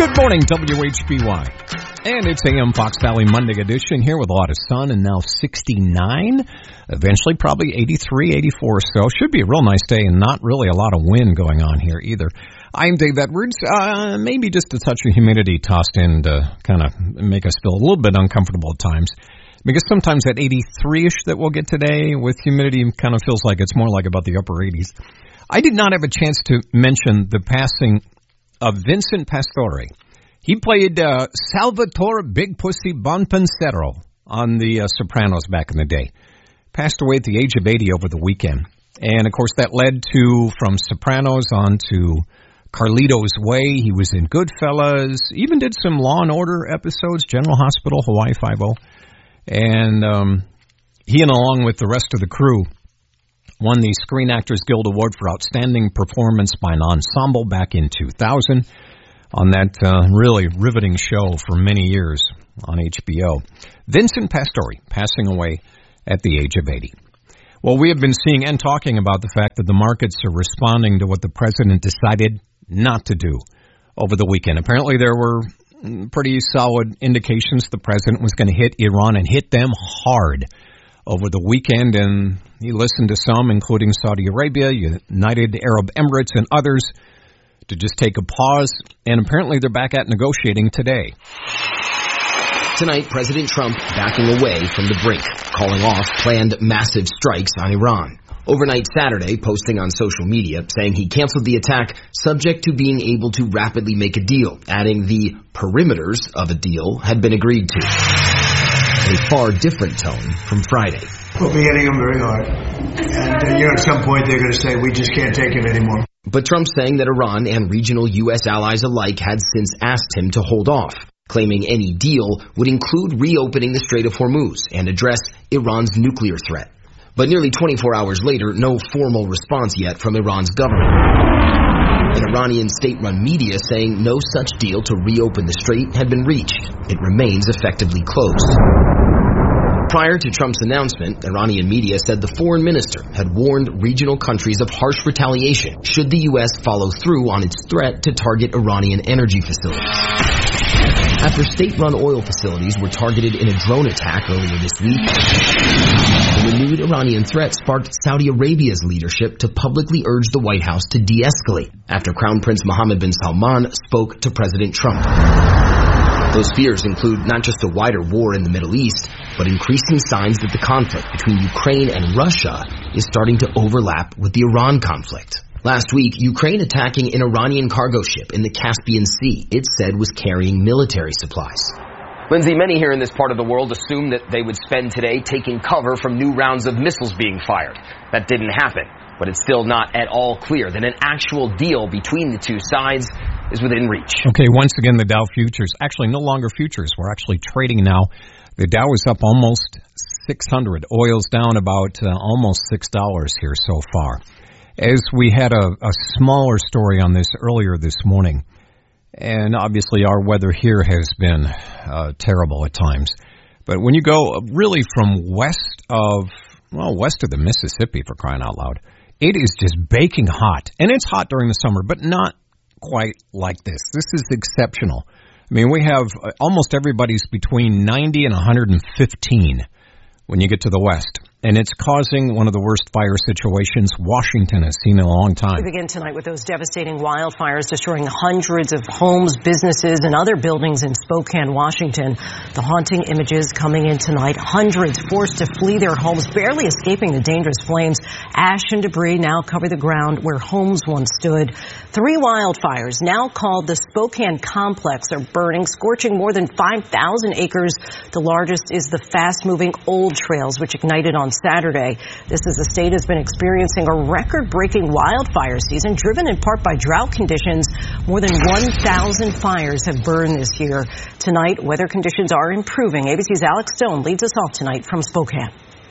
Good morning, WHBY. And it's AM Fox Valley Monday edition here with a lot of sun and now 69. Eventually probably 83, 84 or so. Should be a real nice day and not really a lot of wind going on here either. I'm Dave Edwards. Maybe just a touch of humidity tossed in to kind of make us feel a little bit uncomfortable at times. Because sometimes that 83-ish that we'll get today with humidity kind of feels like it's more like about the upper 80s. I did not have a chance to mention the passing of Vincent Pastore. He played Salvatore Big Pussy Bonpensiero on The Sopranos back in the day. Passed away at the age of 80 over the weekend. And, of course, that led to, from Sopranos on to Carlito's Way. He was in Goodfellas, even did some Law and Order episodes, General Hospital, Hawaii Five-0. And he, and along with the rest of the crew, won the Screen Actors Guild Award for Outstanding Performance by an Ensemble back in 2000 on that really riveting show for many years on HBO. Vincent Pastore passing away at the age of 80. Well, we have been seeing and talking about the fact that the markets are responding to what the president decided not to do over the weekend. Apparently there were pretty solid indications the president was going to hit Iran and hit them hard over the weekend, and he listened to some, including Saudi Arabia, United Arab Emirates, and others, to just take a pause, and apparently they're back at negotiating today. Tonight, President Trump backing away from the brink, calling off planned massive strikes on Iran. Overnight Saturday, posting on social media, saying he canceled the attack subject to being able to rapidly make a deal, adding the perimeters of a deal had been agreed to. A far different tone from Friday. We'll be hitting them very hard. And, at some point they're going to say, we just can't take it anymore. But Trump saying that Iran and regional U.S. allies alike had since asked him to hold off, claiming any deal would include reopening the Strait of Hormuz and address Iran's nuclear threat. But nearly 24 hours later, no formal response yet from Iran's government. An Iranian state-run media saying no such deal to reopen the strait had been reached. It remains effectively closed. Prior to Trump's announcement, Iranian media said the foreign minister had warned regional countries of harsh retaliation should the U.S. follow through on its threat to target Iranian energy facilities. After state-run oil facilities were targeted in a drone attack earlier this week, the renewed Iranian threat sparked Saudi Arabia's leadership to publicly urge the White House to de-escalate after Crown Prince Mohammed bin Salman spoke to President Trump. Those fears include not just a wider war in the Middle East, but increasing signs that the conflict between Ukraine and Russia is starting to overlap with the Iran conflict. Last week, Ukraine attacking an Iranian cargo ship in the Caspian Sea it said was carrying military supplies. Lindsay, many here in this part of the world assumed that they would spend today taking cover from new rounds of missiles being fired. That didn't happen, but it's still not at all clear that an actual deal between the two sides is within reach. Okay, once again, the Dow futures, actually no longer futures, we're actually trading now. The Dow is up almost 600. Oil's down about almost $6 here so far. As we had a smaller story on this earlier this morning, and obviously our weather here has been terrible at times. But when you go really from west of the Mississippi, for crying out loud, it is just baking hot. And it's hot during the summer, but not quite like this. This is exceptional. I mean, we have almost everybody's between 90 and 115 when you get to the west. And it's causing one of the worst fire situations Washington has seen in a long time. We begin tonight with those devastating wildfires destroying hundreds of homes, businesses, and other buildings in Spokane, Washington. The haunting images coming in tonight. Hundreds forced to flee their homes, barely escaping the dangerous flames. Ash and debris now cover the ground where homes once stood. 3 wildfires, now called the Spokane Complex, are burning, scorching more than 5,000 acres. The largest is the fast-moving Old Trails, which ignited on Saturday. This is the state has been experiencing a record-breaking wildfire season, driven in part by drought conditions. More than 1,000 fires have burned this year. Tonight, weather conditions are improving. ABC's Alex Stone leads us off tonight from Spokane.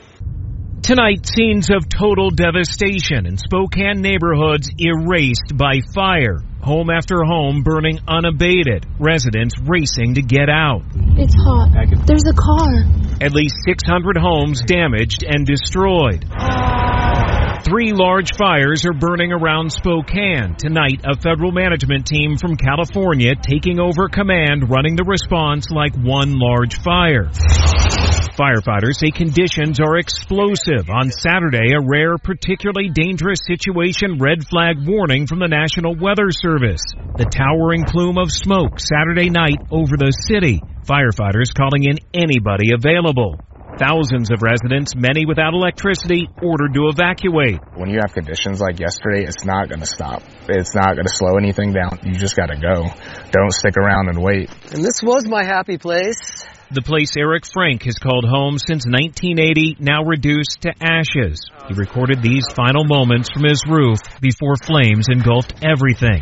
Tonight, scenes of total devastation in Spokane neighborhoods erased by fire. Home after home burning unabated. Residents racing to get out. It's hot. There's a car. At least 600 homes damaged and destroyed. 3 large fires are burning around Spokane. Tonight, a federal management team from California taking over command, running the response like one large fire. Firefighters say conditions are explosive. On Saturday, a rare, particularly dangerous situation red flag warning from the National Weather Service. The towering plume of smoke Saturday night over the city. Firefighters calling in anybody available. Thousands of residents, many without electricity, ordered to evacuate. When you have conditions like yesterday, it's not going to stop. It's not going to slow anything down. You just got to go. Don't stick around and wait. And this was my happy place. The place Eric Frank has called home since 1980, now reduced to ashes. He recorded these final moments from his roof before flames engulfed everything.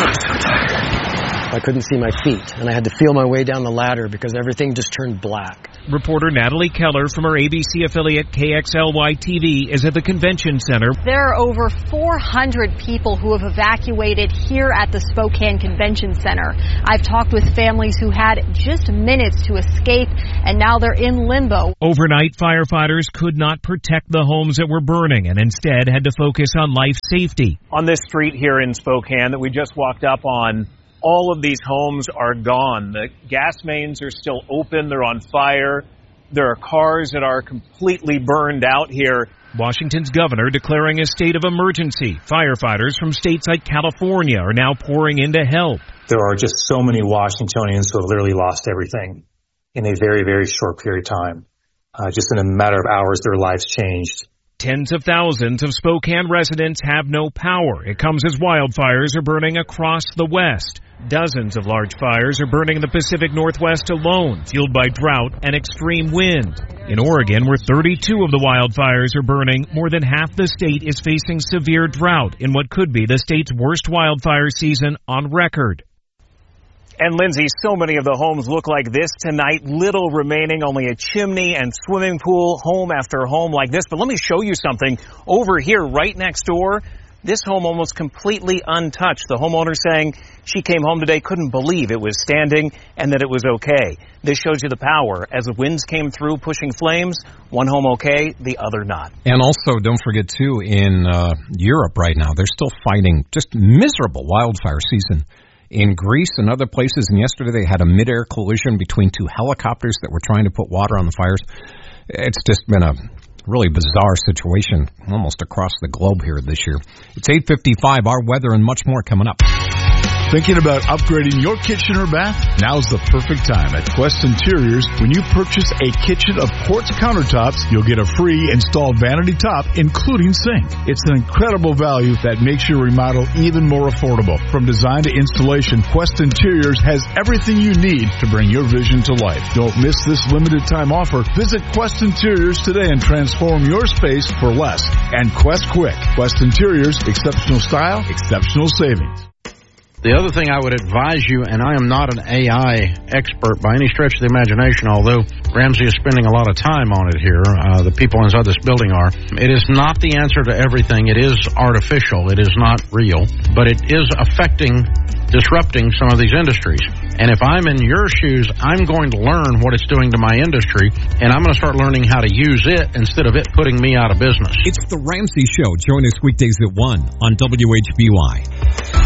I couldn't see my feet, and I had to feel my way down the ladder because everything just turned black. Reporter Natalie Keller from her ABC affiliate KXLY-TV is at the convention center. There are over 400 people who have evacuated here at the Spokane Convention Center. I've talked with families who had just minutes to escape, and now they're in limbo. Overnight, firefighters could not protect the homes that were burning and instead had to focus on life safety. On this street here in Spokane that we just walked up on, all of these homes are gone. The gas mains are still open. They're on fire. There are cars that are completely burned out here. Washington's governor declaring a state of emergency. Firefighters from states like California are now pouring in to help. There are just so many Washingtonians who have literally lost everything in a very, very short period of time. Just in a matter of hours, their lives changed. Tens of thousands of Spokane residents have no power. It comes as wildfires are burning across the West. Dozens of large fires are burning in the Pacific Northwest alone, fueled by drought and extreme wind. In Oregon, where 32 of the wildfires are burning, more than half the state is facing severe drought in what could be the state's worst wildfire season on record. And Lindsay, so many of the homes look like this tonight. Little remaining, only a chimney and swimming pool, home after home like this. But let me show you something over here right next door. This home almost completely untouched. The homeowner saying she came home today, couldn't believe it was standing and that it was okay. This shows you the power. As the winds came through pushing flames, one home okay, the other not. And also, don't forget, too, in Europe right now, they're still fighting just miserable wildfire season in Greece and other places. And yesterday they had a midair collision between 2 helicopters that were trying to put water on the fires. It's just been a really bizarre situation almost across the globe here this year. It's 8:55, our weather and much more coming up. Thinking about upgrading your kitchen or bath? Now's the perfect time at Quest Interiors. When you purchase a kitchen of quartz countertops, you'll get a free installed vanity top, including sink. It's an incredible value that makes your remodel even more affordable. From design to installation, Quest Interiors has everything you need to bring your vision to life. Don't miss this limited time offer. Visit Quest Interiors today and transform your space for less. And Quest Quick. Quest Interiors, exceptional style, exceptional savings. The other thing I would advise you, and I am not an AI expert by any stretch of the imagination, although Ramsey is spending a lot of time on it here, the people inside this building are, it is not the answer to everything. It is artificial. It is not real. But it is disrupting some of these industries. And if I'm in your shoes, I'm going to learn what it's doing to my industry, and I'm going to start learning how to use it instead of it putting me out of business. It's The Ramsey Show. Join us weekdays at 1 on WHBY.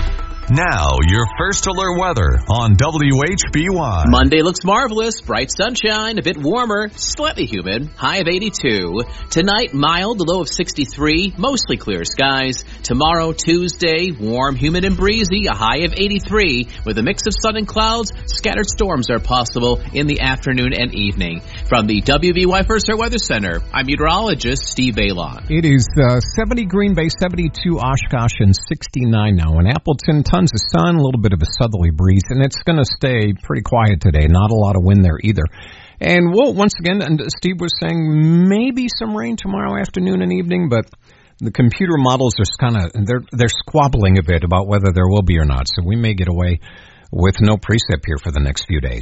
Now, your first alert weather on WHBY. Monday looks marvelous. Bright sunshine, a bit warmer, slightly humid, high of 82. Tonight, mild, low of 63, mostly clear skies. Tomorrow, Tuesday, warm, humid, and breezy, a high of 83. With a mix of sun and clouds, scattered storms are possible in the afternoon and evening. From the WVY First Alert Weather Center, I'm meteorologist Steve Bailon. It is 70 Green Bay, 72 Oshkosh, and 69 now in Appleton. Tons of sun, a little bit of a southerly breeze, and it's going to stay pretty quiet today. Not a lot of wind there either. And well, once again, and Steve was saying maybe some rain tomorrow afternoon and evening, but the computer models are they're squabbling a bit about whether there will be or not. So we may get away with no precip here for the next few days.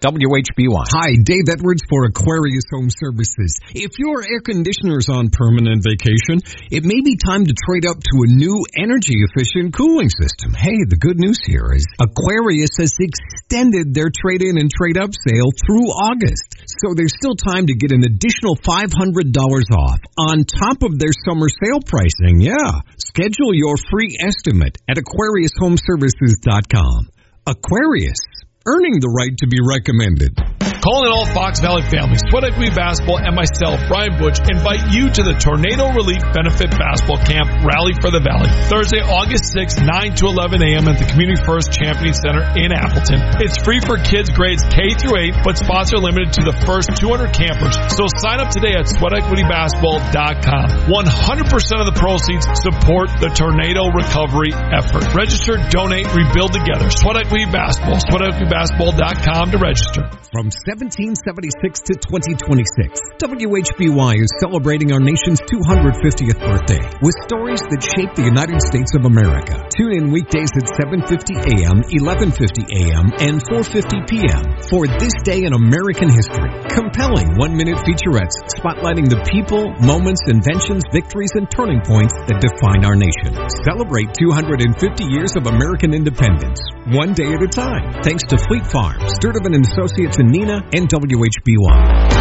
WHBY. Hi, Dave Edwards for Aquarius Home Services. If your air conditioner's on permanent vacation, it may be time to trade up to a new energy-efficient cooling system. Hey, the good news here is Aquarius has extended their trade-in and trade-up sale through August. So there's still time to get an additional $500 off on top of their summer sale pricing. Yeah. Schedule your free estimate at AquariusHomeservices.com. Aquarius, earning the right to be recommended. Calling all Fox Valley families, Sweat Equity Basketball and myself, Brian Butch, invite you to the Tornado Relief Benefit Basketball Camp Rally for the Valley. Thursday, August 6th, 9 to 11 a.m. at the Community First Championing Center in Appleton. It's free for kids grades K through 8, but spots are limited to the first 200 campers. So sign up today at sweatequitybasketball.com. 100% of the proceeds support the tornado recovery effort. Register, donate, rebuild together. Sweat Equity Basketball. sweatequitybasketball.com to register. From 1776 to 2026, WHBY is celebrating our nation's 250th birthday with stories that shape the United States of America. Tune in weekdays at 7:50 a.m., 11:50 a.m., and 4:50 p.m. for This Day in American History. Compelling one-minute featurettes spotlighting the people, moments, inventions, victories, and turning points that define our nation. Celebrate 250 years of American independence, one day at a time. Thanks to Fleet Farm, Sturtevant & Associates in Neenah, and WHBY.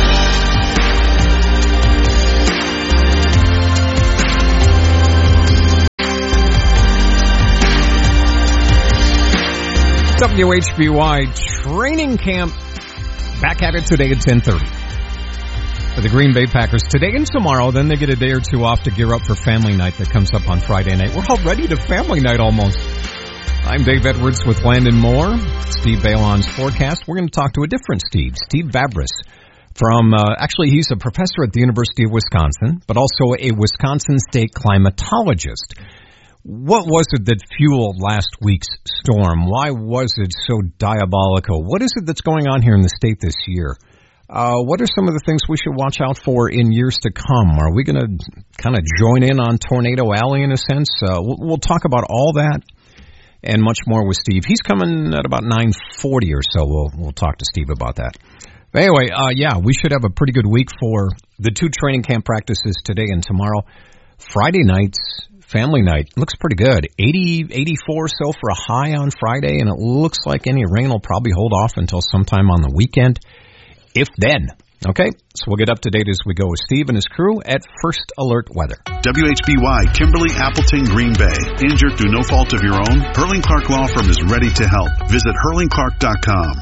WHBY training camp back at it today at 10:30 for the Green Bay Packers today and tomorrow. Then they get a day or two off to gear up for family night that comes up on Friday night. We're all ready to family night almost. I'm Dave Edwards with Landon Moore. Steve Balon's forecast. We're going to talk to a different Steve Vabris from, actually he's a professor at the University of Wisconsin, but also a Wisconsin State climatologist. What was it that fueled last week's storm? Why was it so diabolical? What is it that's going on here in the state this year? What are some of the things we should watch out for in years to come? Are we going to kind of join in on Tornado Alley in a sense? We'll talk about all that and much more with Steve. He's coming at about 9:40 or so. We'll talk to Steve about that. But anyway, we should have a pretty good week for the two training camp practices today and tomorrow. Friday night's family night looks pretty good. 80, 84 or so for a high on Friday, and it looks like any rain will probably hold off until sometime on the weekend, if then. Okay, so we'll get up to date as we go with Steve and his crew at First Alert Weather. WHBY, Kimberly, Appleton, Green Bay. Injured through no fault of your own? Hurling Clark Law Firm is ready to help. Visit hurlingclark.com.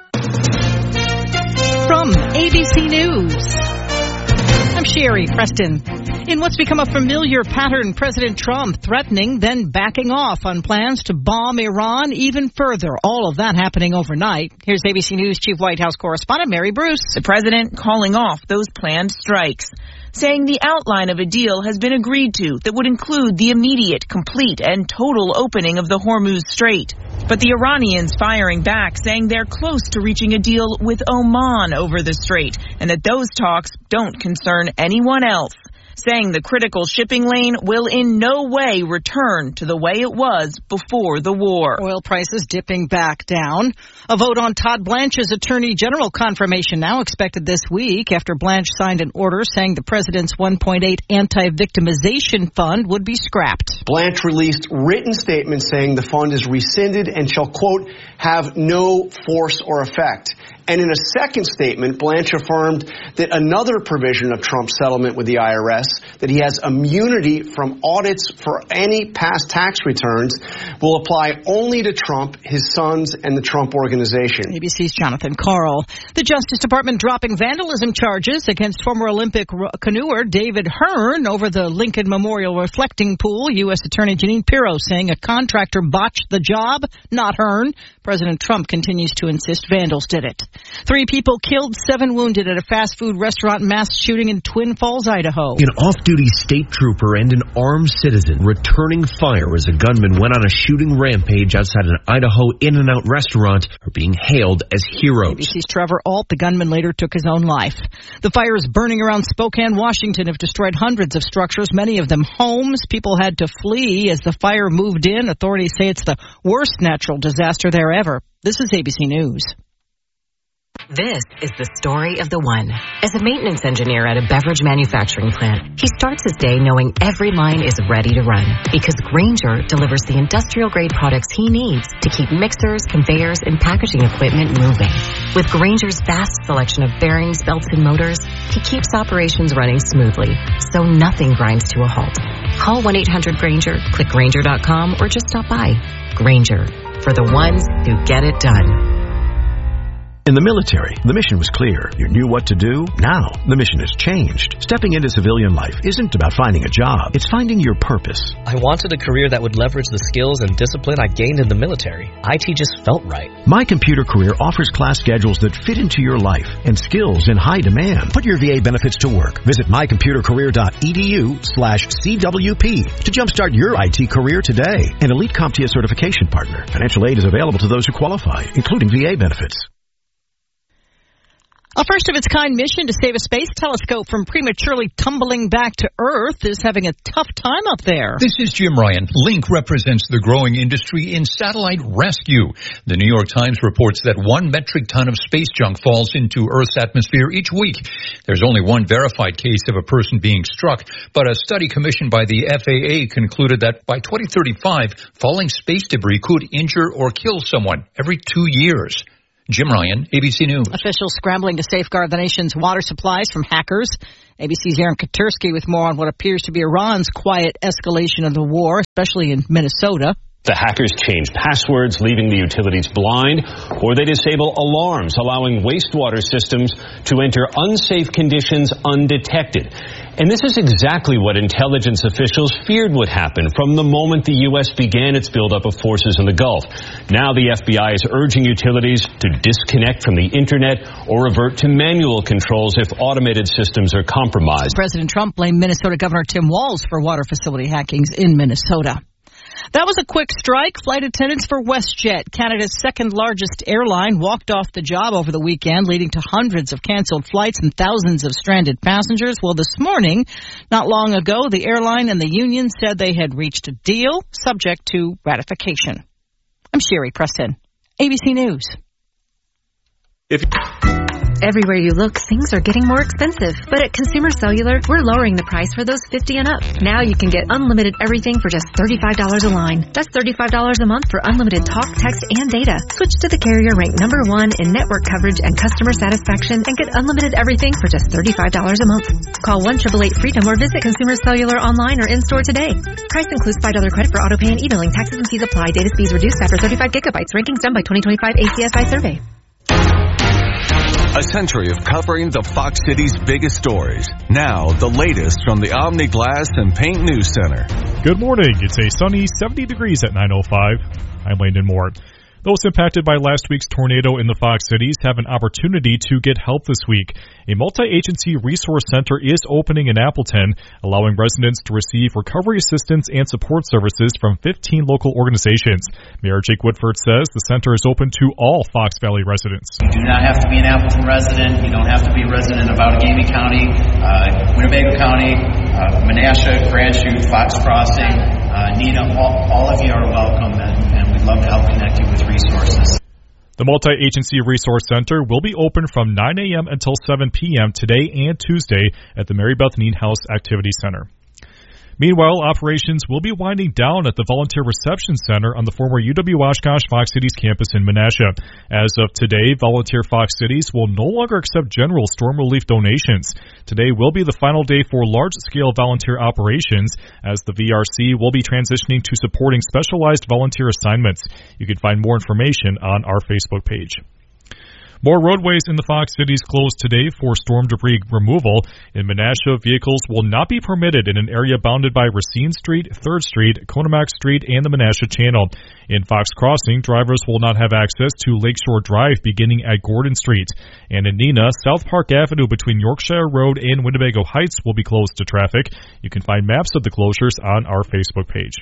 From ABC News, I'm Sherry Preston. In what's become a familiar pattern, President Trump threatening, then backing off on plans to bomb Iran even further. All of that happening overnight. Here's ABC News Chief White House correspondent Mary Bruce. The president calling off those planned strikes, saying the outline of a deal has been agreed to that would include the immediate, complete, and total opening of the Hormuz Strait. But the Iranians firing back, saying they're close to reaching a deal with Oman over the strait, and that those talks don't concern anyone else, saying the critical shipping lane will in no way return to the way it was before the war. Oil prices dipping back down. A vote on Todd Blanche's Attorney General confirmation now expected this week after Blanche signed an order saying the president's $1.8 anti-victimization fund would be scrapped. Blanche released written statements saying the fund is rescinded and shall, quote, have no force or effect. And in a second statement, Blanche affirmed that another provision of Trump's settlement with the IRS, that he has immunity from audits for any past tax returns, will apply only to Trump, his sons, and the Trump Organization. ABC's Jonathan Karl. The Justice Department dropping vandalism charges against former Olympic canoer David Hearn over the Lincoln Memorial reflecting pool. U.S. Attorney Jeanine Pirro saying a contractor botched the job, not Hearn. President Trump continues to insist vandals did it. 3 people killed, 7 wounded at a fast food restaurant mass shooting in Twin Falls, Idaho. An off-duty state trooper and an armed citizen returning fire as a gunman went on a shooting rampage outside an Idaho In-N-Out restaurant are being hailed as heroes. ABC's Trevor Ault, the gunman, later took his own life. The fires burning around Spokane, Washington have destroyed hundreds of structures, many of them homes. People had to flee as the fire moved in. Authorities say it's the worst natural disaster there ever. This is ABC News. This is the story of the one. As a maintenance engineer at a beverage manufacturing plant, he starts his day knowing every line is ready to run because Grainger delivers the industrial-grade products he needs to keep mixers, conveyors, and packaging equipment moving. With Grainger's vast selection of bearings, belts, and motors, he keeps operations running smoothly, so nothing grinds to a halt. Call 1-800-GRAINGER, click Grainger.com, or just stop by. Grainger, for the ones who get it done. In the military, the mission was clear. You knew what to do. Now, the mission has changed. Stepping into civilian life isn't about finding a job. It's finding your purpose. I wanted a career that would leverage the skills and discipline I gained in the military. IT just felt right. My Computer Career offers class schedules that fit into your life and skills in high demand. Put your VA benefits to work. Visit mycomputercareer.edu/CWP to jumpstart your IT career today. An elite CompTIA certification partner. Financial aid is available to those who qualify, including VA benefits. A first-of-its-kind mission to save a space telescope from prematurely tumbling back to Earth is having a tough time up there. This is Jim Ryan. Link represents the growing industry in satellite rescue. The New York Times reports that 1 metric ton of space junk falls into Earth's atmosphere each week. There's only one verified case of a person being struck, but a study commissioned by the FAA concluded that by 2035, falling space debris could injure or kill someone every 2 years. Jim Ryan, ABC News. Officials scrambling to safeguard the nation's water supplies from hackers. ABC's Aaron Katursky with more on what appears to be Iran's quiet escalation of the war, especially in Minnesota. The hackers change passwords, leaving the utilities blind, or they disable alarms, allowing wastewater systems to enter unsafe conditions undetected. And this is exactly what intelligence officials feared would happen from the moment the U.S. began its buildup of forces in the Gulf. Now the FBI is urging utilities to disconnect from the internet or revert to manual controls if automated systems are compromised. President Trump blamed Minnesota Governor Tim Walz for water facility hackings in Minnesota. That was a quick strike. Flight attendants for WestJet, Canada's second-largest airline, walked off the job over the weekend, leading to hundreds of canceled flights and thousands of stranded passengers. Well, this morning, not long ago, the airline and the union said they had reached a deal subject to ratification. I'm Sherry Preston, ABC News. Everywhere you look, things are getting more expensive. But at Consumer Cellular, we're lowering the price for those 50 and up. Now you can get unlimited everything for just $35 a line. That's $35 a month for unlimited talk, text, and data. Switch to the carrier ranked #1 in network coverage and customer satisfaction and get unlimited everything for just $35 a month. Call 1-888-FREEDOM or visit Consumer Cellular online or in-store today. Price includes $5 credit for auto pay and e-billing. Taxes and fees apply. Data speeds reduced after 35 gigabytes. Rankings done by 2025 ACSI survey. A century of covering the Fox City's biggest stories. Now, the latest from the Omni Glass and Paint News Center. Good morning. It's a sunny 70 degrees at 9:05. I'm Landon Moore. Those impacted by last week's tornado in the Fox Cities have an opportunity to get help this week. A multi-agency resource center is opening in Appleton, allowing residents to receive recovery assistance and support services from 15 local organizations. Mayor Jake Woodford says the center is open to all Fox Valley residents. You do not have to be an Appleton resident. You don't have to be a resident of Outagamie County, Winnebago County, Menasha, Grand Chute, Fox Crossing, Neenah. All of you are welcome, and we'd love to help connect you with resources. The Multi-Agency Resource Center will be open from 9 a.m. until 7 p.m. today and Tuesday at the Mary Beth Neenhouse Activity Center. Meanwhile, operations will be winding down at the Volunteer Reception Center on the former UW-Oshkosh Fox Cities campus in Menasha. As of today, Volunteer Fox Cities will no longer accept general storm relief donations. Today will be the final day for large-scale volunteer operations, as the VRC will be transitioning to supporting specialized volunteer assignments. You can find more information on our Facebook page. More roadways in the Fox Cities closed today for storm debris removal. In Menasha, vehicles will not be permitted in an area bounded by Racine Street, 3rd Street, Conomac Street, and the Menasha Channel. In Fox Crossing, drivers will not have access to Lakeshore Drive beginning at Gordon Street. And in Neenah, South Park Avenue between Yorkshire Road and Winnebago Heights will be closed to traffic. You can find maps of the closures on our Facebook page.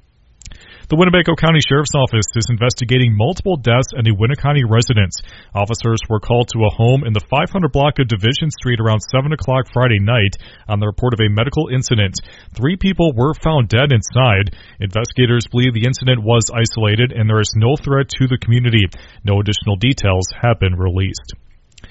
The Winnebago County Sheriff's Office is investigating multiple deaths at a Winneconne residence. Officers were called to a home in the 500 block of Division Street around 7 o'clock Friday night on the report of a medical incident. 3 people were found dead inside. Investigators believe the incident was isolated and there is no threat to the community. No additional details have been released.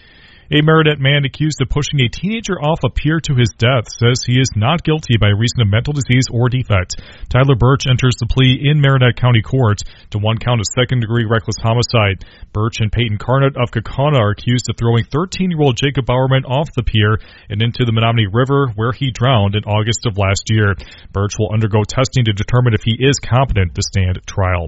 A Marinette man accused of pushing a teenager off a pier to his death says he is not guilty by reason of mental disease or defect. Tyler Birch enters the plea in Marinette County Court to one count of second-degree reckless homicide. Birch and Peyton Carnett of Kaukauna are accused of throwing 13-year-old Jacob Bowerman off the pier and into the Menominee River, where he drowned in August of last year. Birch will undergo testing to determine if he is competent to stand trial.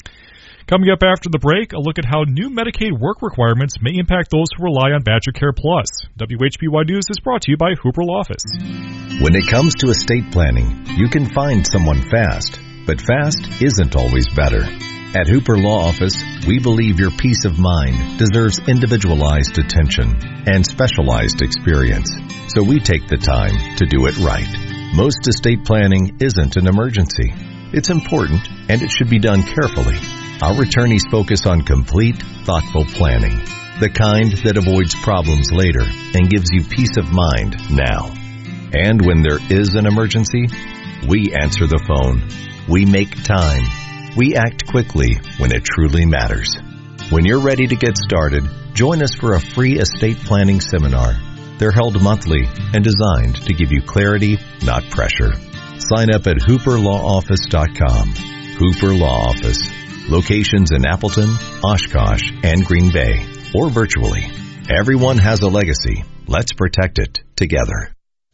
Coming up after the break, a look at how new Medicaid work requirements may impact those who rely on Badger Care Plus. WHBY News is brought to you by Hooper Law Office. When it comes to estate planning, you can find someone fast, but fast isn't always better. At Hooper Law Office, we believe your peace of mind deserves individualized attention and specialized experience, so we take the time to do it right. Most estate planning isn't an emergency. It's important, and it should be done carefully. Our attorneys focus on complete, thoughtful planning, the kind that avoids problems later and gives you peace of mind now. And when there is an emergency, we answer the phone. We make time. We act quickly when it truly matters. When you're ready to get started, join us for a free estate planning seminar. They're held monthly and designed to give you clarity, not pressure. Sign up at HooperLawOffice.com. Hooper Law Office. Locations in Appleton, Oshkosh, and Green Bay, or virtually. Everyone has a legacy. Let's protect it together.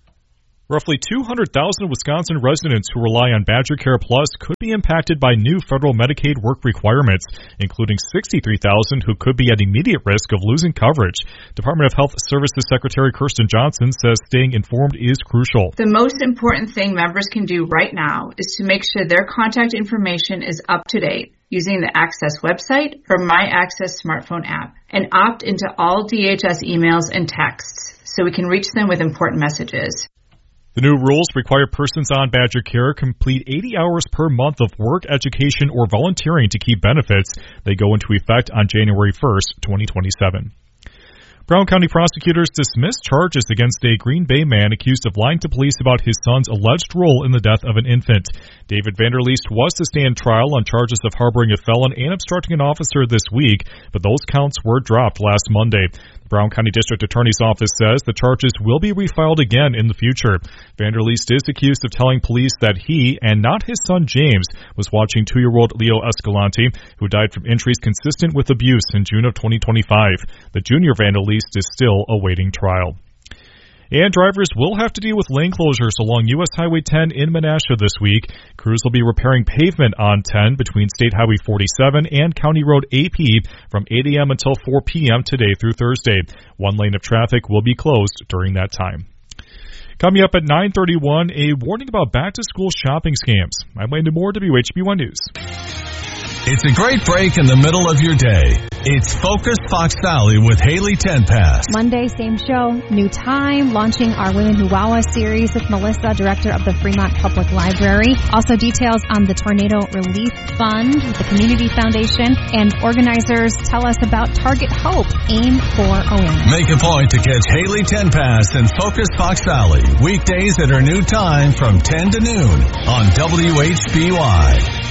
Roughly 200,000 Wisconsin residents who rely on Badger Care Plus could be impacted by new federal Medicaid work requirements, including 63,000 who could be at immediate risk of losing coverage. Department of Health Services Secretary Kirsten Johnson says staying informed is crucial. The most important thing members can do right now is to make sure their contact information is up to date using the Access website or My Access smartphone app, and opt into all DHS emails and texts so we can reach them with important messages. The new rules require persons on Badger Care complete 80 hours per month of work, education, or volunteering to keep benefits. They go into effect on January 1st, 2027. Brown County prosecutors dismissed charges against a Green Bay man accused of lying to police about his son's alleged role in the death of an infant. David Vanderleest was to stand trial on charges of harboring a felon and obstructing an officer this week, but those counts were dropped last Monday. Brown County District Attorney's Office says the charges will be refiled again in the future. Vanderleest is accused of telling police that he, and not his son James, was watching 2-year-old Leo Escalante, who died from injuries consistent with abuse in June of 2025. The junior Vanderleest is still awaiting trial. And drivers will have to deal with lane closures along U.S. Highway 10 in Menasha this week. Crews will be repairing pavement on 10 between State Highway 47 and County Road AP from 8 a.m. until 4 p.m. today through Thursday. One lane of traffic will be closed during that time. Coming up at 9:31, a warning about back-to-school shopping scams. I'm Landon Moore, WHB1 News. It's a great break in the middle of your day. It's Focus Fox Valley with Haley Tenpass. Monday, same show, new time, launching our Women Who Wow Us series with Melissa, director of the Fremont Public Library. Also details on the Tornado Relief Fund with the Community Foundation, and organizers tell us about Target Hope, Aim for a Win. Make a point to catch Haley Tenpass and Focus Fox Valley weekdays at her new time from 10 to noon on WHBY.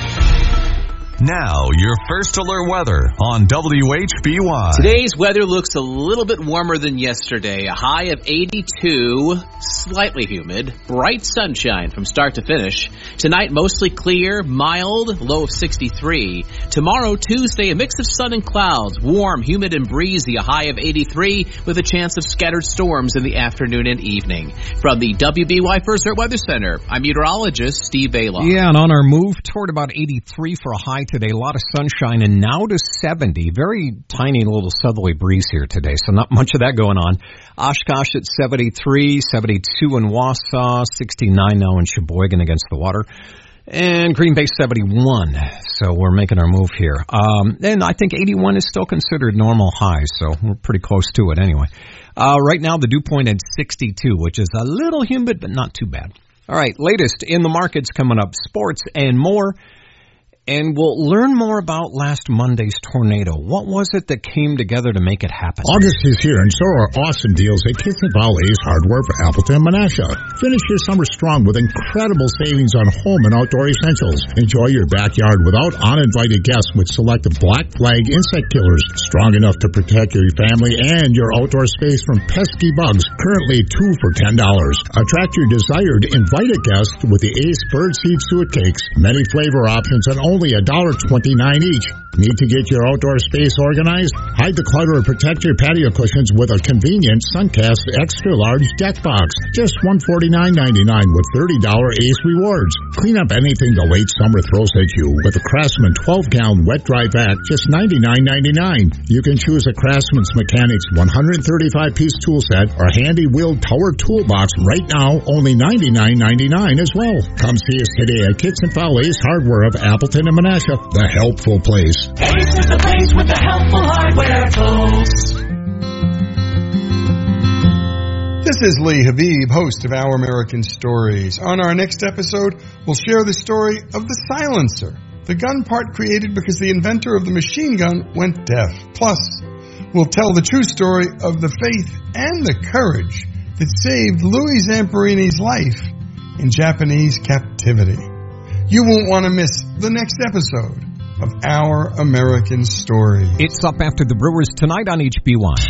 Now, your first alert weather on WHBY. Today's weather looks a little bit warmer than yesterday. A high of 82, slightly humid, bright sunshine from start to finish. Tonight, mostly clear, mild, low of 63. Tomorrow, Tuesday, a mix of sun and clouds, warm, humid, and breezy, a high of 83, with a chance of scattered storms in the afternoon and evening. From the WBY First Alert Weather Center, I'm meteorologist Steve Bailoff. Yeah, and on our move toward about 83 for a high today, a lot of sunshine, and now to 70. Very tiny little southerly breeze here today, so not much of that going on. Oshkosh at 73, 72 in Wausau, 69 now in Sheboygan against the water, and Green Bay 71. So we're making our move here. And I think 81 is still considered normal high, so we're pretty close to it anyway. Right now, the dew point at 62, which is a little humid, but not too bad. All right, latest in the markets coming up, sports and more. And we'll learn more about last Monday's tornado. What was it that came together to make it happen? August is here, and so are awesome deals at Kitchen Valley's Hardware for Appleton, Menasha. Finish your summer strong with incredible savings on home and outdoor essentials. Enjoy your backyard without uninvited guests with selective Black Flag insect killers, strong enough to protect your family and your outdoor space from pesky bugs. Currently 2 for $10. Attract your desired invited guests with the Ace Birdseed Suet Cakes. Many flavor options and only $1.29 each. Need to get your outdoor space organized? Hide the clutter and protect your patio cushions with a convenient Suncast Extra Large Deck Box. Just $149.99 with $30 Ace Rewards. Clean up anything the late summer throws at you with a Craftsman 12-gallon wet dry vac, just $99.99. You can choose a Craftsman's Mechanics 135-piece tool set or handy wheeled tower toolbox right now, only $99.99 as well. Come see us today at Kitchen Follies Hardware of Appleton and Menasha, the helpful place. Ace is the place with the helpful hardware tools. This is Lee Habib, host of Our American Stories. On our next episode, we'll share the story of the silencer, the gun part created because the inventor of the machine gun went deaf. Plus, we'll tell the true story of the faith and the courage that saved Louis Zamperini's life in Japanese captivity. You won't want to miss the next episode of Our American Story. It's up after the Brewers tonight on HBY.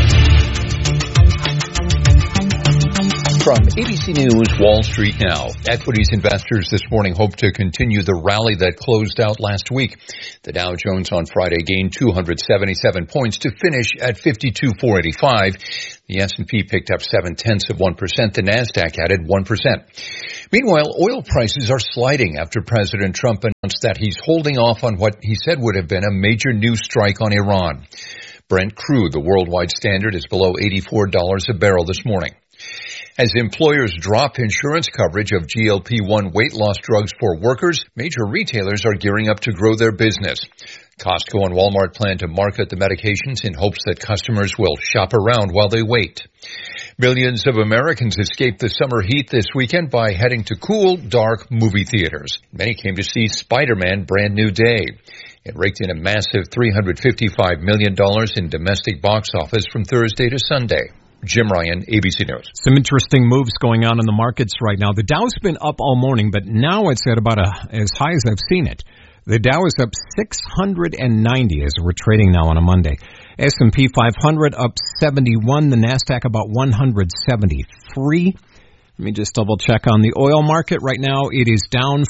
From ABC News, Wall Street Now. Equities investors this morning hope to continue the rally that closed out last week. The Dow Jones on Friday gained 277 points to finish at 52,485. The S&P picked up 0.7%. The Nasdaq added 1%. Meanwhile, oil prices are sliding after President Trump announced that he's holding off on what he said would have been a major new strike on Iran. Brent crude, the worldwide standard, is below $84 a barrel this morning. As employers drop insurance coverage of GLP-1 weight loss drugs for workers, major retailers are gearing up to grow their business. Costco and Walmart plan to market the medications in hopes that customers will shop around while they wait. Millions of Americans escaped the summer heat this weekend by heading to cool, dark movie theaters. Many came to see Spider-Man Brand New Day. It raked in a massive $355 million in domestic box office from Thursday to Sunday. Jim Ryan, ABC News. Some interesting moves going on in the markets right now. The Dow's been up all morning, but now it's at about as high as I've seen it. The Dow is up 690 as we're trading now on a Monday. S&P 500 up 71. The Nasdaq about 173. Let me just double check on the oil market. Right now it is down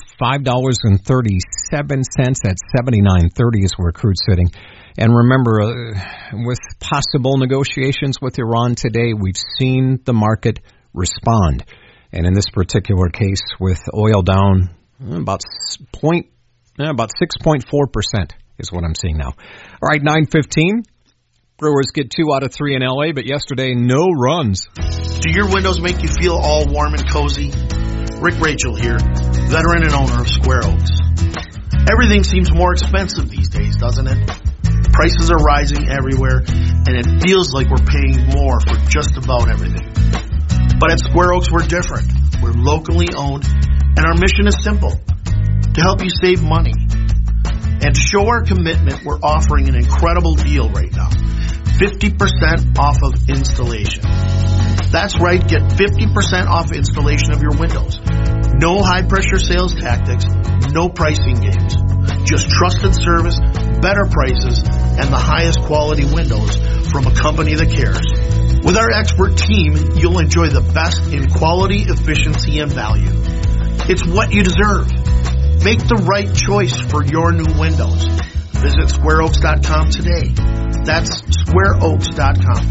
$5.37 at 79.30 is where crude's sitting. And remember, with possible negotiations with Iran today, we've seen the market respond. And in this particular case, with oil down about 6.4% is what I'm seeing now. All right, 9:15. Brewers get 2 out of 3 in L.A., but yesterday, no runs. Do your windows make you feel all warm and cozy? Rick Rachel here, veteran and owner of Square Oaks. Everything seems more expensive these days, doesn't it? Prices are rising everywhere, and it feels like we're paying more for just about everything. But at Square Oaks, we're different. We're locally owned, and our mission is simple: to help you save money. And to show our commitment, we're offering an incredible deal right now. 50% off of installation. That's right, get 50% off installation of your windows. No high-pressure sales tactics, no pricing games. Just trusted service, better prices, and the highest quality windows from a company that cares. With our expert team, you'll enjoy the best in quality, efficiency, and value. It's what you deserve. Make the right choice for your new windows. Visit SquareOaks.com today. That's SquareOaks.com.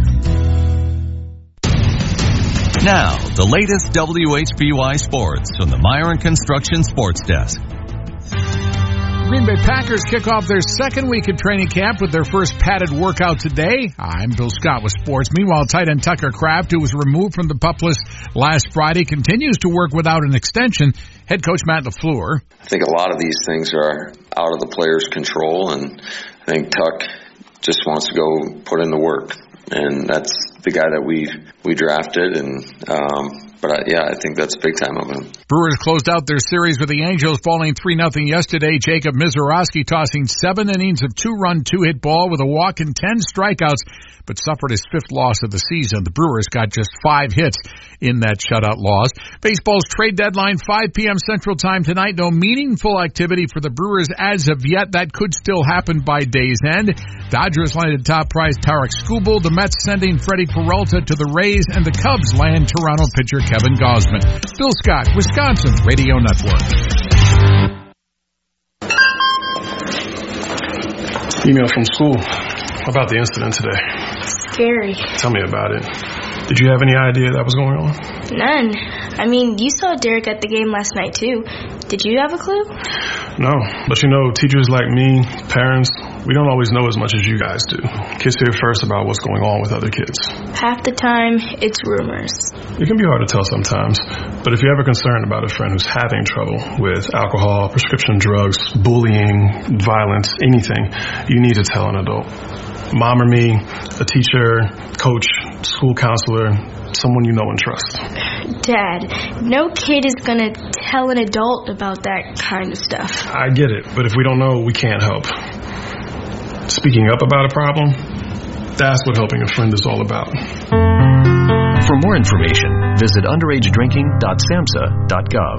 Now, the latest WHBY sports from the Myron Construction Sports Desk. Green Bay Packers kick off their second week of training camp with their first padded workout today. I'm Bill Scott with sports. Meanwhile, tight end Tucker Kraft, who was removed from the PUP list last Friday, continues to work without an extension. Head coach Matt LaFleur. I think a lot of these things are out of the player's control, and I think Tuck just wants to go put in the work. And that's the guy that we drafted, and But I think that's big time of him. Brewers closed out their series with the Angels, falling 3-0 yesterday. Jacob Misiorowski tossing 7 innings of 2-run, 2-hit ball with a walk and 10 strikeouts, but suffered his 5th loss of the season. The Brewers got just 5 hits in that shutout loss. Baseball's trade deadline, 5 p.m. Central Time tonight. No meaningful activity for the Brewers as of yet. That could still happen by day's end. Dodgers landed top prize Tarek Skubal. The Mets sending Freddie Peralta to the Rays, and the Cubs land Toronto pitcher Kevin Gausman. Bill Scott, Wisconsin Radio Network. Email from school about the incident today. Scary. Tell me about it. Did you have any idea that was going on? None. I mean, you saw Derek at the game last night, too. Did you have a clue? No. But teachers like me, parents, we don't always know as much as you guys do. Kids hear first about what's going on with other kids. Half the time, it's rumors. It can be hard to tell sometimes. But if you're ever concerned about a friend who's having trouble with alcohol, prescription drugs, bullying, violence, anything, you need to tell an adult. Mom or me, a teacher, coach, school counselor, someone you know and trust. Dad, no kid is going to tell an adult about that kind of stuff. I get it, but if we don't know, we can't help. Speaking up about a problem, that's what helping a friend is all about. For more information, visit underagedrinking.samhsa.gov.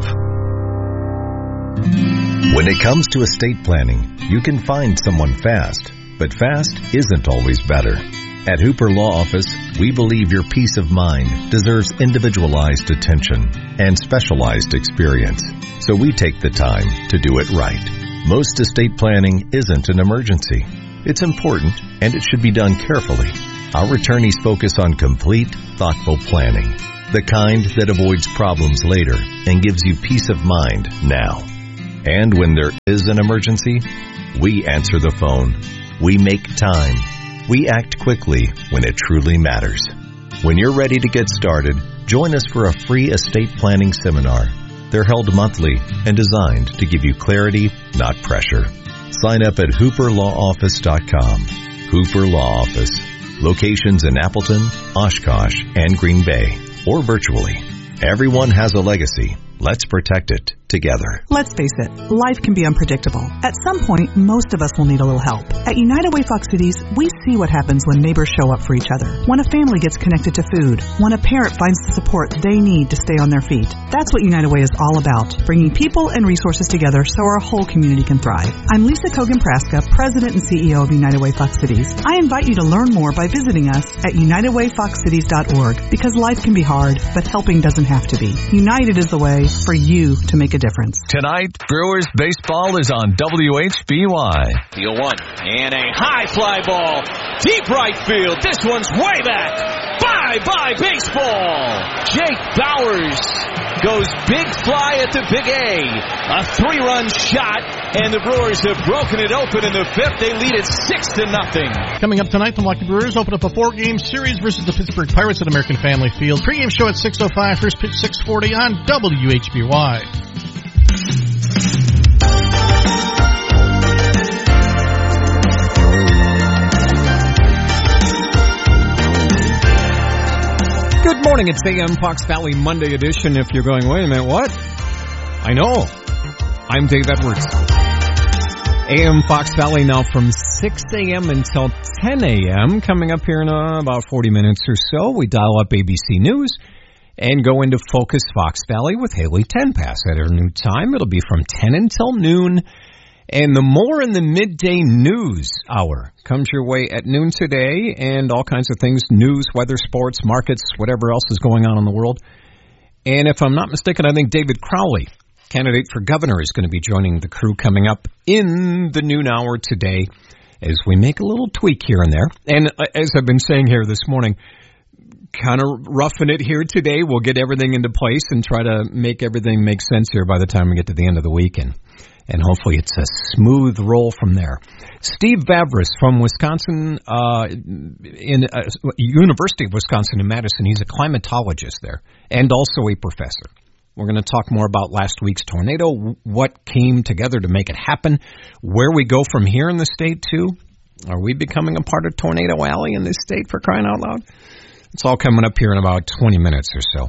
When it comes to estate planning, you can find someone fast, but fast isn't always better. At Hooper Law Office, we believe your peace of mind deserves individualized attention and specialized experience, so we take the time to do it right. Most estate planning isn't an emergency. It's important, and it should be done carefully. Our attorneys focus on complete, thoughtful planning, the kind that avoids problems later and gives you peace of mind now. And when there is an emergency, we answer the phone. We make time. We act quickly when it truly matters. When you're ready to get started, join us for a free estate planning seminar. They're held monthly and designed to give you clarity, not pressure. Sign up at hooperlawoffice.com. Hooper Law Office. Locations in Appleton, Oshkosh, and Green Bay, or virtually. Everyone has a legacy. Let's protect it together. Let's face it, life can be unpredictable. At some point, most of us will need a little help. At United Way Fox Cities, we see what happens when neighbors show up for each other, when a family gets connected to food, when a parent finds the support they need to stay on their feet. That's what United Way is all about, bringing people and resources together so our whole community can thrive. I'm Lisa Kogan-Praska, President and CEO of United Way Fox Cities. I invite you to learn more by visiting us at UnitedWayFoxCities.org, because life can be hard, but helping doesn't have to be. United is the way for you to make a difference. Tonight, Brewers baseball is on WHBY. The 0-1 and a high fly ball, deep right field. This one's way back. Bye-bye baseball. Jake Bowers goes big fly at the Big A. A 3-run shot, and the Brewers have broken it open in the 5th. They lead it 6-0. Coming up tonight, the Milwaukee Brewers open up a 4-game series versus the Pittsburgh Pirates at American Family Field. Pre-game show at 6:05, first pitch 6:40 on WHBY. Good morning, it's AM Fox Valley Monday edition. If you're going, wait a minute, what? I know. I'm Dave Edwards. AM Fox Valley now from 6 a.m. until 10 a.m. Coming up here in about 40 minutes or so, we dial up ABC News and go into Focus Fox Valley with Haley Tenpass at her new time. It'll be from 10 until noon. And the more in the midday news hour comes your way at noon today, and all kinds of things, news, weather, sports, markets, whatever else is going on in the world. And if I'm not mistaken, I think David Crowley, candidate for governor, is going to be joining the crew coming up in the noon hour today as we make a little tweak here and there. And as I've been saying here this morning, kind of roughing it here today. We'll get everything into place and try to make everything make sense here by the time we get to the end of the weekend. And hopefully it's a smooth roll from there. Steve Vavris from Wisconsin, University of Wisconsin in Madison. He's a climatologist there and also a professor. We're going to talk more about last week's tornado, what came together to make it happen, where we go from here in the state, too. Are we becoming a part of Tornado Alley in this state, for crying out loud? It's all coming up here in about 20 minutes or so.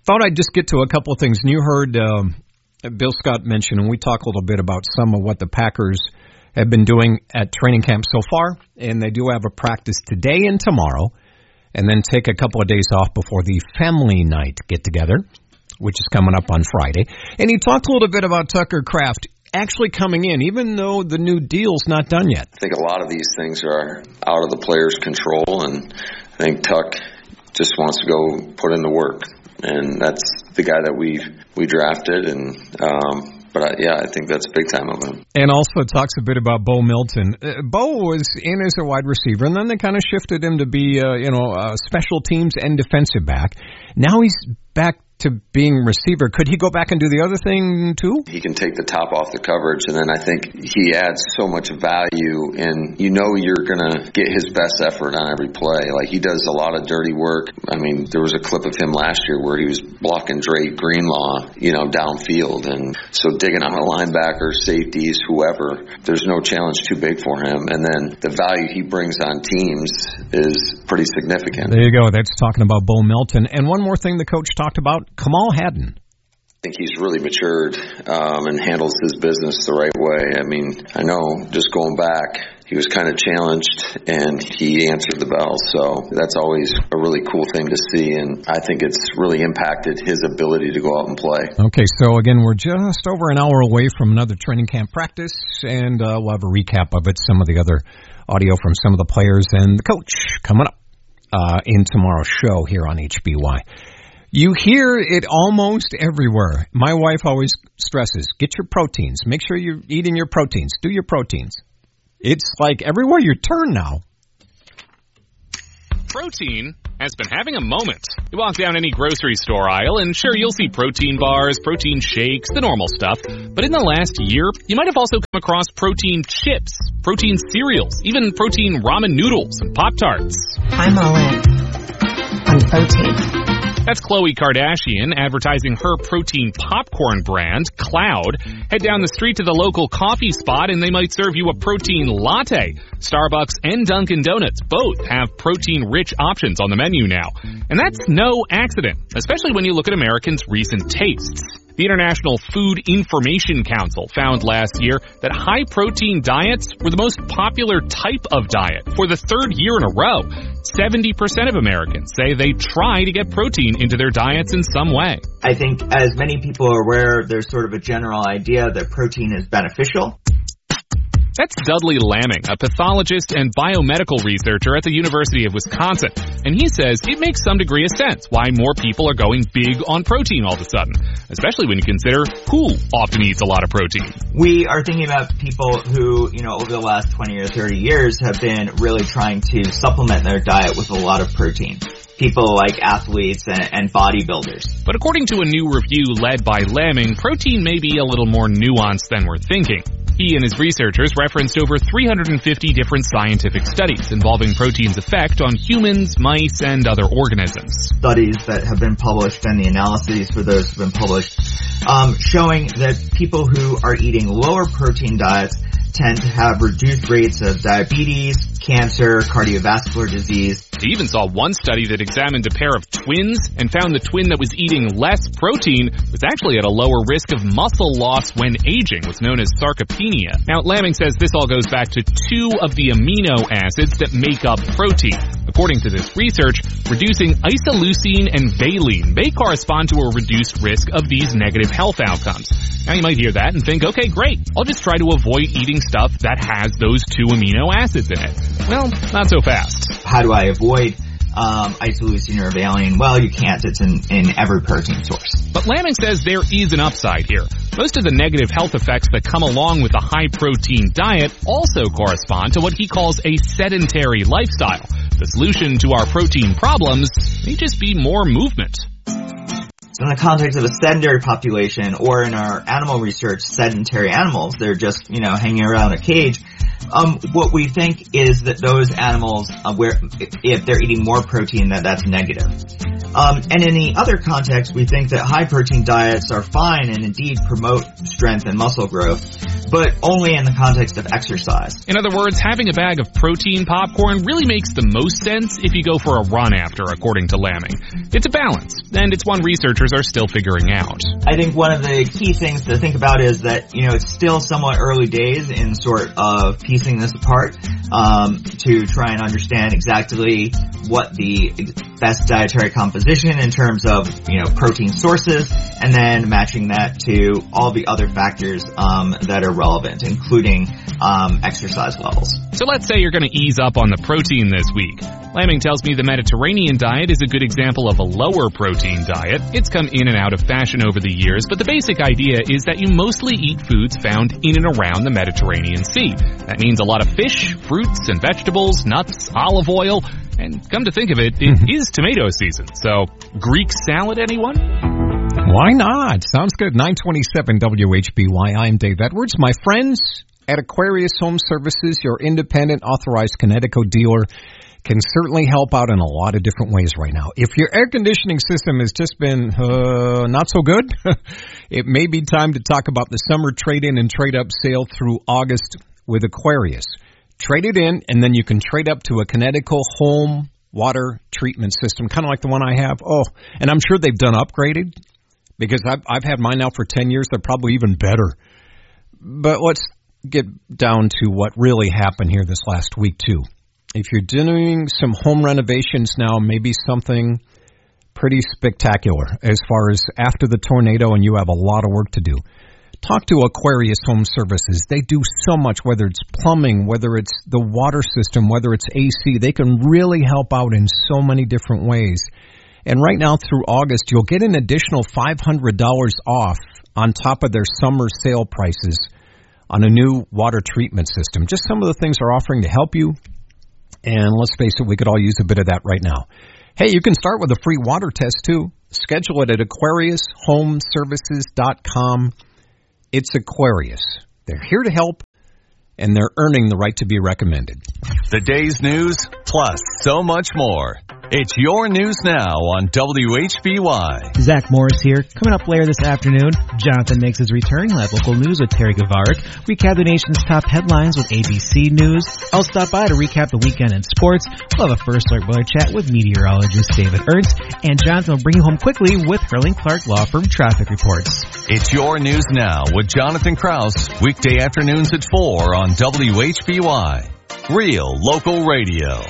Thought I'd just get to a couple of things. And you heard Bill Scott mention, and we talk a little bit about some of what the Packers have been doing at training camp so far. And they do have a practice today and tomorrow, and then take a couple of days off before the family night get-together, which is coming up on Friday. And he talked a little bit about Tucker Kraft actually coming in, even though the new deal's not done yet. I think a lot of these things are out of the player's control, and I think Tuck just wants to go put in the work. And that's the guy that we drafted, and I think that's big time of him. And also talks a bit about Bo Milton. Bo was in as a wide receiver, and then they kind of shifted him to be, special teams and defensive back. Now he's back to being receiver. Could he go back and do the other thing too? He can take the top off the coverage, and then I think he adds so much value, and you're going to get his best effort on every play. Like, he does a lot of dirty work. I mean, there was a clip of him last year where he was blocking Dre Greenlaw, downfield, and so digging on a linebacker, safeties, whoever, there's no challenge too big for him. And then the value he brings on teams is pretty significant. There you go. That's talking about Bo Milton. And one more thing the coach talked about, Kamal Hadden. I think he's really matured and handles his business the right way. I mean, I know just going back, he was kind of challenged and he answered the bell. So that's always a really cool thing to see. And I think it's really impacted his ability to go out and play. Okay, so again, we're just over an hour away from another training camp practice, and we'll have a recap of it, some of the other audio from some of the players and the coach coming up in tomorrow's show here on HBY. You hear it almost everywhere. My wife always stresses, get your proteins. Make sure you're eating your proteins. Do your proteins. It's like everywhere you turn now. Protein has been having a moment. You walk down any grocery store aisle, and sure, you'll see protein bars, protein shakes, the normal stuff. But in the last year, you might have also come across protein chips, protein cereals, even protein ramen noodles and Pop-Tarts. I'm all in on protein. That's Khloe Kardashian advertising her protein popcorn brand, Cloud. Head down the street to the local coffee spot and they might serve you a protein latte. Starbucks and Dunkin' Donuts both have protein-rich options on the menu now. And that's no accident, especially when you look at Americans' recent tastes. The International Food Information Council found last year that high-protein diets were the most popular type of diet for the third year in a row. 70% of Americans say they try to get protein into their diets in some way. I think as many people are aware, there's sort of a general idea that protein is beneficial. That's Dudley Lamming, a pathologist and biomedical researcher at the University of Wisconsin. And he says it makes some degree of sense why more people are going big on protein all of a sudden, especially when you consider who often eats a lot of protein. We are thinking about people who, over the last 20 or 30 years have been really trying to supplement their diet with a lot of protein. People like athletes and bodybuilders. But according to a new review led by Lamming, protein may be a little more nuanced than we're thinking. He and his researchers referenced over 350 different scientific studies involving protein's effect on humans, mice, and other organisms. Studies that have been published and the analyses for those have been published showing that people who are eating lower protein diets tend to have reduced rates of diabetes, cancer, cardiovascular disease. He even saw one study that examined a pair of twins and found the twin that was eating less protein was actually at a lower risk of muscle loss when aging, what's known as sarcopenia. Now, Lamming says this all goes back to two of the amino acids that make up protein. According to this research, reducing isoleucine and valine may correspond to a reduced risk of these negative health outcomes. Now, you might hear that and think, okay, great, I'll just try to avoid eating stuff that has those two amino acids in it. Well, not so fast. How do I avoid isoleucine or valine? Well, you can't. It's in every protein source. But Lamming says there is an upside here. Most of the negative health effects that come along with a high-protein diet also correspond to what he calls a sedentary lifestyle. The solution to our protein problems may just be more movement. So in the context of a sedentary population, or in our animal research, sedentary animals, they're just, hanging around a cage. What we think is that those animals, if they're eating more protein, that's negative. And in the other context, we think that high-protein diets are fine and indeed promote strength and muscle growth, but only in the context of exercise. In other words, having a bag of protein popcorn really makes the most sense if you go for a run after, according to Lamming. It's a balance, and it's one researchers are still figuring out. I think one of the key things to think about is that, it's still somewhat early days in sort of piecing this apart, to try and understand exactly what the best dietary composition in terms of, protein sources, and then matching that to all the other factors, that are relevant, including, exercise levels. So let's say you're going to ease up on the protein this week. Lamming tells me the Mediterranean diet is a good example of a lower protein diet. It's come in and out of fashion over the years, but the basic idea is that you mostly eat foods found in and around the Mediterranean Sea. That means a lot of fish, fruits and vegetables, nuts, olive oil, and come to think of it, it is tomato season. So, Greek salad, anyone? Why not? Sounds good. 927 WHBY. I'm Dave Edwards. My friends at Aquarius Home Services, your independent authorized Connecticut dealer, can certainly help out in a lot of different ways right now. If your air conditioning system has just been not so good, it may be time to talk about the summer trade-in and trade-up sale through August with Aquarius. Trade it in, and then you can trade up to a Connecticut home water treatment system, kind of like the one I have. Oh, and I'm sure they've done upgraded, because I've had mine now for 10 years. They're probably even better. But let's get down to what really happened here this last week, too. If you're doing some home renovations now, maybe something pretty spectacular as far as after the tornado and you have a lot of work to do, talk to Aquarius Home Services. They do so much, whether it's plumbing, whether it's the water system, whether it's AC. They can really help out in so many different ways. And right now through August, you'll get an additional $500 off on top of their summer sale prices on a new water treatment system. Just some of the things they're offering to help you. And let's face it, we could all use a bit of that right now. Hey, you can start with a free water test, too. Schedule it at AquariusHomeservices.com. It's Aquarius. They're here to help, and they're earning the right to be recommended. The day's news, plus so much more. It's your news now on WHBY. Zach Morris here. Coming up later this afternoon, Jonathan makes his return. He'll have local news with Terry Gavaric. Recap the nation's top headlines with ABC News. I'll stop by to recap the weekend in sports. We'll have a First Alert Weather Chat with meteorologist David Ernst. And Jonathan will bring you home quickly with Hurling Clark Law Firm traffic reports. It's your news now with Jonathan Krause. Weekday afternoons at 4 on WHBY. Real local radio.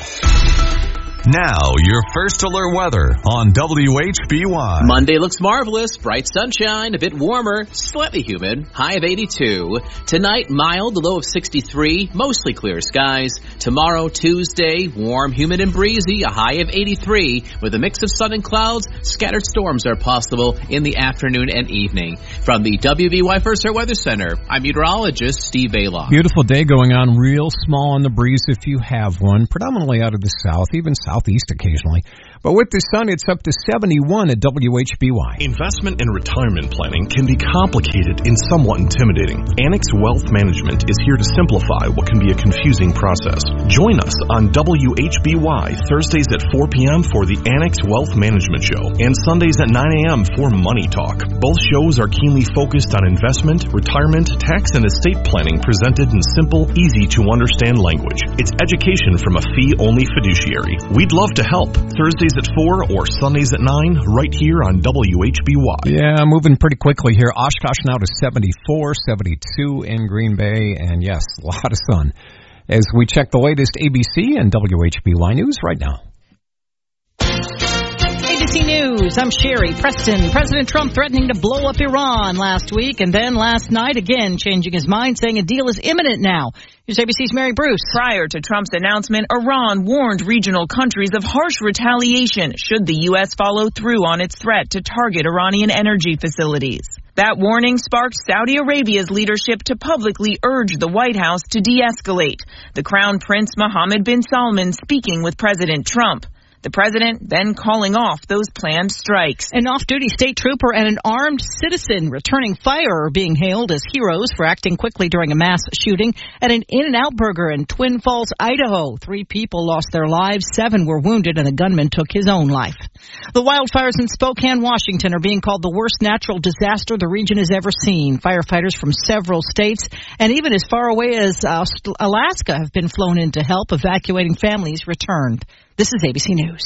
Now, your First Alert weather on WHBY. Monday looks marvelous. Bright sunshine, a bit warmer, slightly humid, high of 82. Tonight, mild, a low of 63, mostly clear skies. Tomorrow, Tuesday, warm, humid, and breezy, a high of 83. With a mix of sun and clouds, scattered storms are possible in the afternoon and evening. From the WVY First Alert Weather Center, I'm meteorologist Steve Baylock. Beautiful day going on, real small on the breeze if you have one, predominantly out of the south, even southeast occasionally. But with the sun, it's up to 71 at WHBY. Investment and retirement planning can be complicated and somewhat intimidating. Annex Wealth Management is here to simplify what can be a confusing process. Join us on WHBY Thursdays at 4 p.m. for the Annex Wealth Management Show and Sundays at 9 a.m. for Money Talk. Both shows are keenly focused on investment, retirement, tax, and estate planning presented in simple, easy-to-understand language. It's education from a fee-only fiduciary. We'd love to help. Thursdays at 4 or Sundays at 9 right here on WHBY. Yeah, moving pretty quickly here. Oshkosh now to 74, 72 in Green Bay, and yes, a lot of sun. As we check the latest ABC and WHBY News right now. ABC News, I'm Sherry Preston. President Trump threatening to blow up Iran last week, and then last night again changing his mind, saying a deal is imminent now. Here's ABC's Mary Bruce. Prior to Trump's announcement, Iran warned regional countries of harsh retaliation should the U.S. follow through on its threat to target Iranian energy facilities. That warning sparked Saudi Arabia's leadership to publicly urge the White House to de-escalate. The Crown Prince Mohammed bin Salman speaking with President Trump. The president then calling off those planned strikes. An off-duty state trooper and an armed citizen returning fire are being hailed as heroes for acting quickly during a mass shooting at an In-N-Out Burger in Twin Falls, Idaho. 3 people lost their lives, 7 were wounded, and a gunman took his own life. The wildfires in Spokane, Washington are being called the worst natural disaster the region has ever seen. Firefighters from several states and even as far away as Alaska have been flown in to help. Evacuating families returned. This is ABC News.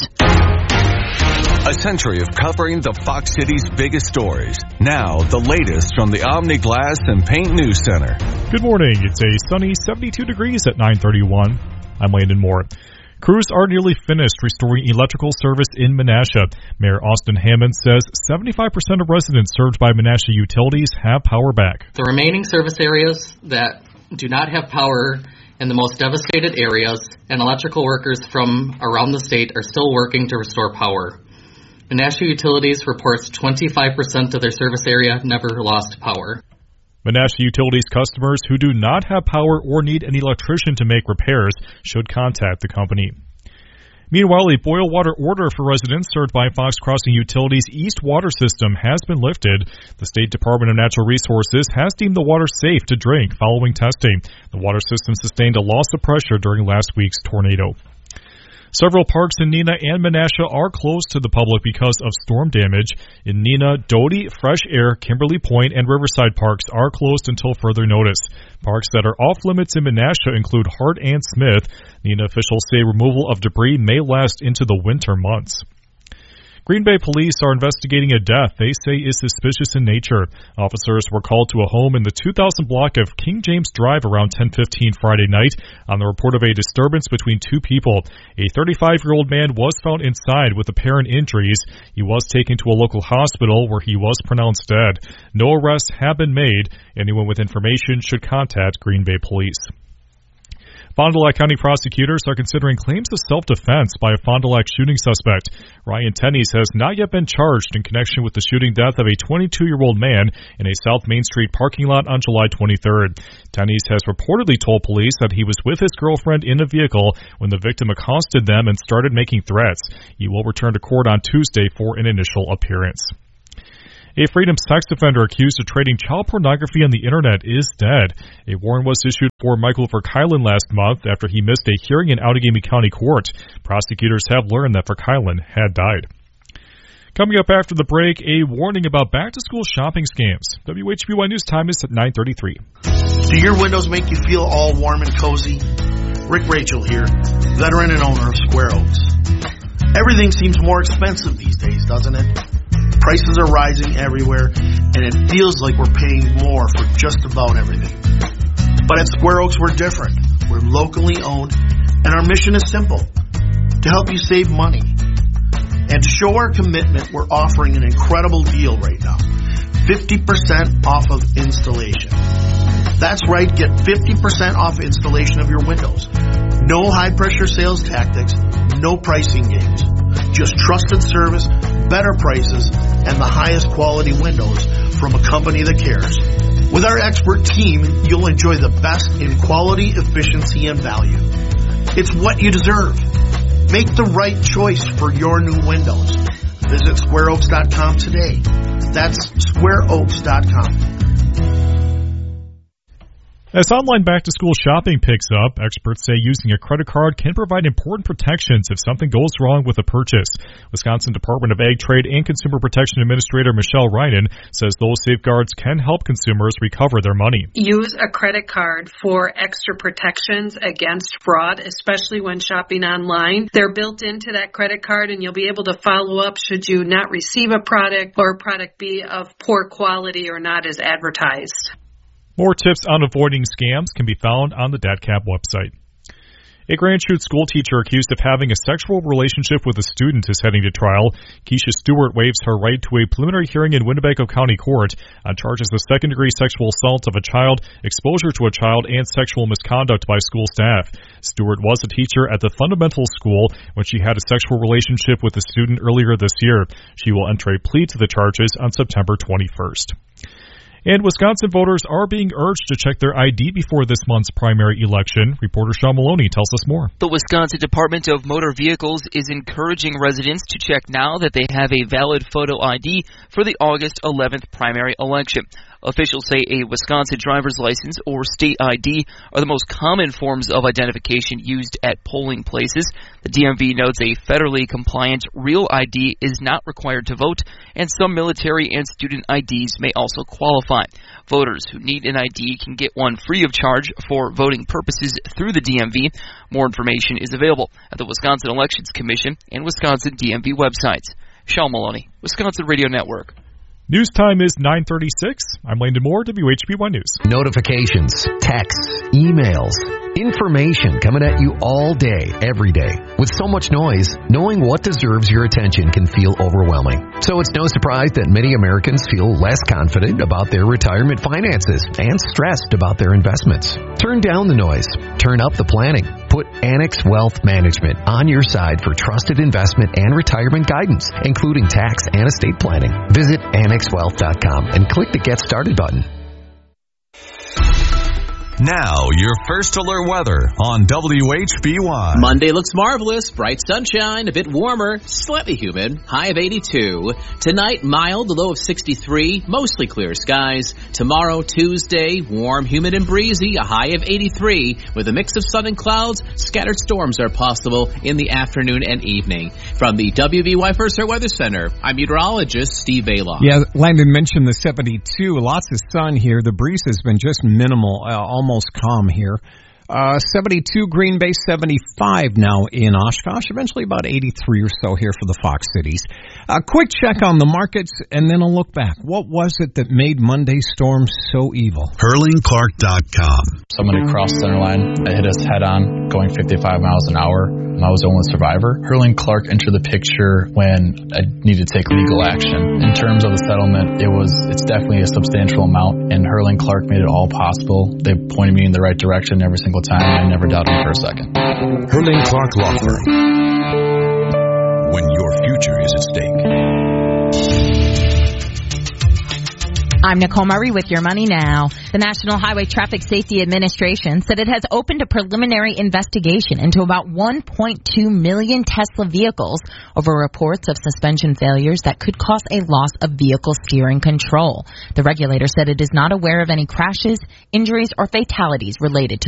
A century of covering the Fox City's biggest stories. Now, the latest from the Omni Glass and Paint News Center. Good morning. It's a sunny 72 degrees at 9:31. I'm Landon Moore. Crews are nearly finished restoring electrical service in Menasha. Mayor Austin Hammond says 75% of residents served by Menasha Utilities have power back. The remaining service areas that do not have power in the most devastated areas and electrical workers from around the state are still working to restore power. Menasha Utilities reports 25% of their service area never lost power. Menasha Utilities customers who do not have power or need an electrician to make repairs should contact the company. Meanwhile, a boil water order for residents served by Fox Crossing Utilities' East Water System has been lifted. The State Department of Natural Resources has deemed the water safe to drink following testing. The water system sustained a loss of pressure during last week's tornado. Several parks in Neenah and Menasha are closed to the public because of storm damage. In Neenah, Doty, Fresh Air, Kimberly Point, and Riverside parks are closed until further notice. Parks that are off limits in Menasha include Hart and Smith. Neenah officials say removal of debris may last into the winter months. Green Bay police are investigating a death they say is suspicious in nature. Officers were called to a home in the 2000 block of King James Drive around 10:15 Friday night on the report of a disturbance between 2 people. A 35-year-old man was found inside with apparent injuries. He was taken to a local hospital where he was pronounced dead. No arrests have been made. Anyone with information should contact Green Bay Police. Fond du Lac County prosecutors are considering claims of self-defense by a Fond du Lac shooting suspect. Ryan Tenney's has not yet been charged in connection with the shooting death of a 22-year-old man in a South Main Street parking lot on July 23rd. Tenney's has reportedly told police that he was with his girlfriend in a vehicle when the victim accosted them and started making threats. He will return to court on Tuesday for an initial appearance. A Freedom sex offender accused of trading child pornography on the internet is dead. A warrant was issued for Michael Verkuylen last month after he missed a hearing in Outagamie County Court. Prosecutors have learned that Verkuylen had died. Coming up after the break, a warning about back-to-school shopping scams. WHBY News time is at 9:33. Do your windows make you feel all warm and cozy? Rick Rachel here, veteran and owner of Square Oaks. Everything seems more expensive these days, doesn't it? Prices are rising everywhere, and it feels like we're paying more for just about everything. But at Square Oaks, we're different. We're locally owned, and our mission is simple: to help you save money. And to show our commitment, we're offering an incredible deal right now. 50% off of installation. That's right, get 50% off installation of your windows. No high-pressure sales tactics, no pricing games. Just trusted service, better prices, and the highest quality windows from a company that cares. With our expert team, you'll enjoy the best in quality, efficiency, and value. It's what you deserve. Make the right choice for your new windows. Visit SquareOaks.com today. That's SquareOaks.com. As online back-to-school shopping picks up, experts say using a credit card can provide important protections if something goes wrong with a purchase. Wisconsin Department of Ag Trade and Consumer Protection Administrator Michelle Reinen says those safeguards can help consumers recover their money. Use a credit card for extra protections against fraud, especially when shopping online. They're built into that credit card, and you'll be able to follow up should you not receive a product or a product be of poor quality or not as advertised. More tips on avoiding scams can be found on the DATCAP website. A Grand Chute school teacher accused of having a sexual relationship with a student is heading to trial. Keisha Stewart waives her right to a preliminary hearing in Winnebago County Court on charges of second-degree sexual assault of a child, exposure to a child, and sexual misconduct by school staff. Stewart was a teacher at the Fundamental School when she had a sexual relationship with a student earlier this year. She will enter a plea to the charges on September 21st. And Wisconsin voters are being urged to check their ID before this month's primary election. Reporter Sean Maloney tells us more. The Wisconsin Department of Motor Vehicles is encouraging residents to check now that they have a valid photo ID for the August 11th primary election. Officials say a Wisconsin driver's license or state ID are the most common forms of identification used at polling places. The DMV notes a federally compliant real ID is not required to vote, and some military and student IDs may also qualify. Voters who need an ID can get one free of charge for voting purposes through the DMV. More information is available at the Wisconsin Elections Commission and Wisconsin DMV websites. Sean Maloney, Wisconsin Radio Network. News time is 9:36. I'm Landon Moore, WHB1 News. Notifications, texts, emails, information coming at you all day, every day. With so much noise, knowing what deserves your attention can feel overwhelming. So it's no surprise that many Americans feel less confident about their retirement finances and stressed about their investments. Turn down the noise. Turn up the planning. Put Annex Wealth Management on your side for trusted investment and retirement guidance, including tax and estate planning. Visit AnnexWealth.com and click the Get Started button. Now, your first alert weather on WHBY. Monday looks marvelous. Bright sunshine, a bit warmer, slightly humid, high of 82. Tonight, mild, a low of 63, mostly clear skies. Tomorrow, Tuesday, warm, humid, and breezy, a high of 83. With a mix of sun and clouds, scattered storms are possible in the afternoon and evening. From the WVY First Alert Weather Center, I'm meteorologist Steve Bailoff. Yeah, Landon mentioned the 72. Lots of sun here. The breeze has been just minimal, almost calm here. 72 Green Bay, 75 now in Oshkosh, eventually about 83 or so here for the Fox Cities. A quick check on the markets and then a look back. What was it that made Monday's storm so evil? HurlingClark.com. Somebody crossed center line. It hit us head on, going 55 miles an hour. I was the only survivor. Hurling Clark entered the picture when I needed to take legal action. In terms of the settlement, it's definitely a substantial amount, and Hurling Clark made it all possible. They pointed me in the right direction every single time. I never doubted them for a second. Hurling Clark Law Firm. When your future is at stake. I'm Nicole Murray with Your Money Now. The National Highway Traffic Safety Administration said it has opened a preliminary investigation into about 1.2 million Tesla vehicles over reports of suspension failures that could cause a loss of vehicle steering control. The regulator said it is not aware of any crashes, injuries, or fatalities related to